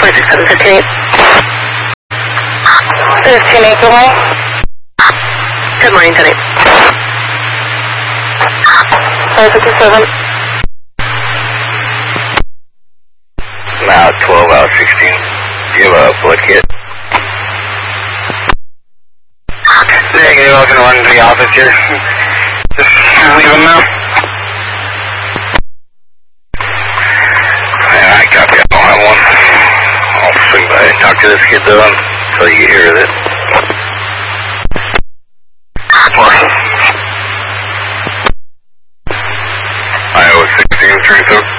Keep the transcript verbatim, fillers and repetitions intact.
four six seven fifteen. This is ten eight, good morning. Good morning, ten eight. four fifty-seven. Now twelve out of sixteen. Do you have a blood kit? Negative, I can run to the office here. Just leave them now. Yeah, I copy. I don't have one. I'll swing by and talk to this kid though until you hear of it. Iowa sixteen, three seven.